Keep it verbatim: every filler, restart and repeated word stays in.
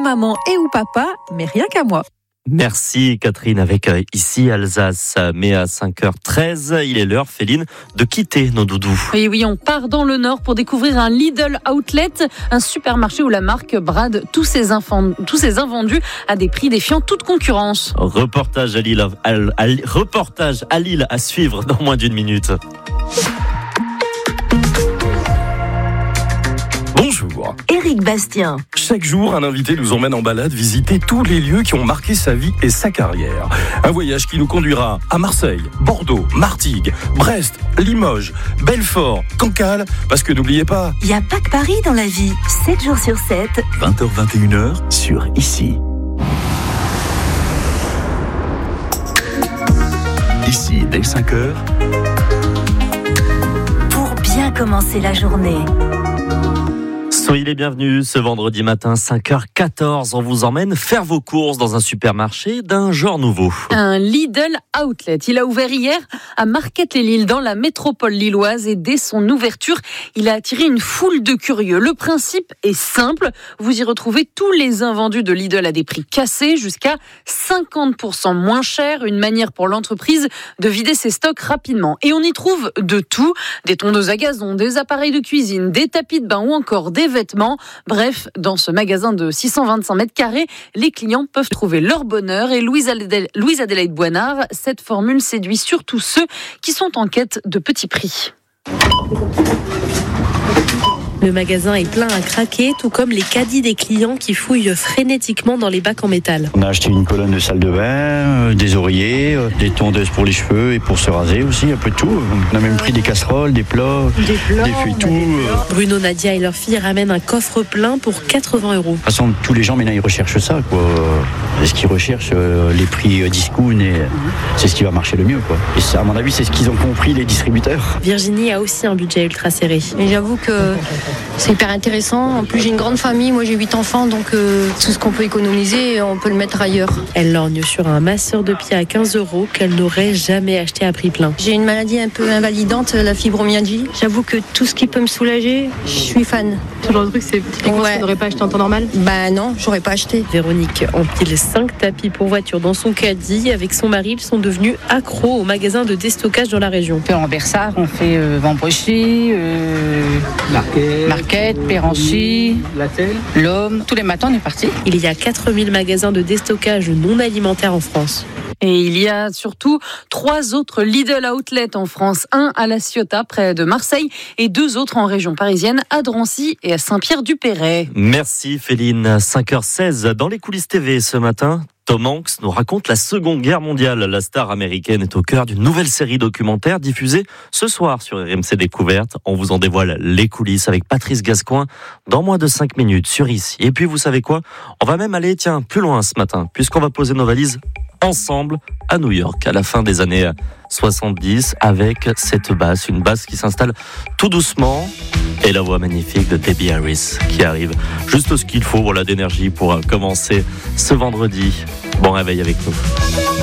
maman et ou papa, mais rien qu'à moi. Merci Catherine avec euh, ici Alsace, mais à cinq heures treize, il est l'heure, Féline, de quitter nos doudous. Oui, oui, on part dans le Nord pour découvrir un Lidl Outlet, un supermarché où la marque brade tous ses, infants, tous ses invendus à des prix défiant toute concurrence. Reportage à Lille, à, à, à, reportage à Lille à suivre dans moins d'une minute. Bonjour. Éric Bastien. Chaque jour, un invité nous emmène en balade visiter tous les lieux qui ont marqué sa vie et sa carrière. Un voyage qui nous conduira à Marseille, Bordeaux, Martigues, Brest, Limoges, Belfort, Cancale, parce que n'oubliez pas... Il n'y a pas que Paris dans la vie, sept jours sur sept. vingt heures vingt et une heures sur Ici. Ici, dès cinq heures. Pour bien commencer la journée. Soyez les bienvenus, ce vendredi matin, cinq heures quatorze, on vous emmène faire vos courses dans un supermarché d'un genre nouveau. Un Lidl Outlet. Il a ouvert hier à Marquette-les-Lilles, dans la métropole lilloise, et dès son ouverture, il a attiré une foule de curieux. Le principe est simple, vous y retrouvez tous les invendus de Lidl à des prix cassés, jusqu'à cinquante pour cent moins cher, une manière pour l'entreprise de vider ses stocks rapidement. Et on y trouve de tout, des tondeuses à gazon, des appareils de cuisine, des tapis de bain ou encore des vêtements. Bref, dans ce magasin de six cent vingt-cinq mètres carrés, les clients peuvent trouver leur bonheur. Et Louise Adélaïde, Louise Adélaïde Boinard, cette formule séduit surtout ceux qui sont en quête de petits prix. Le magasin est plein à craquer, tout comme les caddies des clients qui fouillent frénétiquement dans les bacs en métal. On a acheté une colonne de salle de bain, euh, des oreillers, euh, des tondeuses pour les cheveux et pour se raser aussi, un peu de tout. On a même pris des casseroles, des plats, des, plats, des feuilletons. Euh. Bruno, Nadia et leur fille ramènent un coffre plein pour quatre-vingts euros. De toute façon, tous les gens maintenant ils recherchent ça, quoi. C'est ce qu'ils recherchent, euh, les prix euh, discount, et euh, c'est ce qui va marcher le mieux, quoi. Et ça, à mon avis, c'est ce qu'ils ont compris, les distributeurs. Virginie a aussi un budget ultra serré. Et j'avoue que c'est hyper intéressant. En plus, j'ai une grande famille. Moi, j'ai huit enfants. Donc, euh, tout ce qu'on peut économiser, on peut le mettre ailleurs. Elle lorgne sur un masseur de pied à quinze euros qu'elle n'aurait jamais acheté à prix plein. J'ai une maladie un peu invalidante, la fibromyalgie. J'avoue que tout ce qui peut me soulager, je suis fan. Ce genre de truc, c'est typiquement ouais. ce qu'on n'aurait pas acheté en temps normal. Bah non, j'aurais pas acheté. Véronique empile cinq tapis pour voiture dans son caddie. Avec son mari, ils sont devenus accros au magasin de déstockage dans la région. On fait en Bersard, on fait euh, Vambrochy, euh, Marquette, Marquette, Péranchy, L'Homme. Tous les matins, on est parti. Il y a quatre mille magasins de déstockage non alimentaire en France. Et il y a surtout trois autres Lidl Outlet en France. Un à La Ciotat, près de Marseille, et deux autres en région parisienne, à Drancy et à Saint-Pierre-du-Perret. Merci Féline. cinq heures seize, dans les coulisses T V ce matin, Tom Hanks nous raconte la Seconde Guerre mondiale. La star américaine est au cœur d'une nouvelle série documentaire diffusée ce soir sur R M C Découverte. On vous en dévoile les coulisses avec Patrice Gascoigne dans moins de cinq minutes sur Ici. Et puis vous savez quoi ? On va même aller, tiens, plus loin ce matin, puisqu'on va poser nos valises ensemble à New York à la fin des années soixante-dix avec cette basse, une basse qui s'installe tout doucement et la voix magnifique de Debbie Harris qui arrive. Juste ce qu'il faut, voilà, d'énergie pour commencer ce vendredi. Bon réveil avec nous.